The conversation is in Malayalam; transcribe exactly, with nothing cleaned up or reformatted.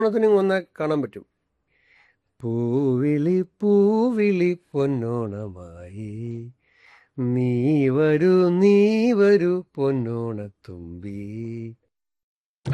ഓണത്തിന് വന്നാൽ കാണാൻ പറ്റും. പൂവിളി പൂവിളി പൊന്നോണമായി, നീ വരൂ നീ വരൂ പൊന്നോണത്തുമ്പി.